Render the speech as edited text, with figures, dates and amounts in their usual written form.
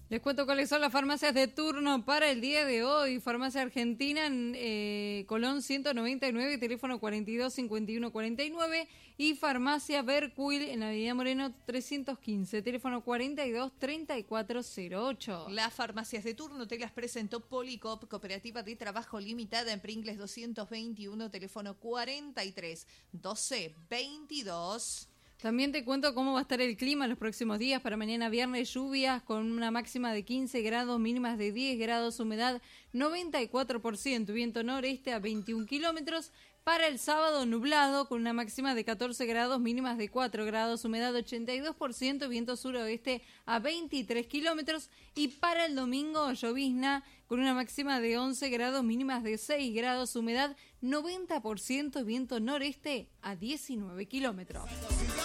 Les cuento cuáles son las farmacias de turno para el día de hoy. Farmacia Argentina, Colón 199, teléfono 42 51 49. Y Farmacia Berquil en la Avenida Moreno 315, teléfono 42 34 08. Las farmacias de turno te las presentó Policop, Cooperativa de Trabajo Limitada en Pringles 221, teléfono 43 12 22. También te cuento cómo va a estar el clima en los próximos días. Para mañana viernes, lluvias con una máxima de 15 grados, mínimas de 10 grados, humedad 94%, viento noreste a 21 kilómetros. Para el sábado, nublado con una máxima de 14 grados, mínimas de 4 grados, humedad 82%, viento suroeste a 23 kilómetros. Y para el domingo, llovizna con una máxima de 11 grados, mínimas de 6 grados, humedad 90%, viento noreste a 19 kilómetros.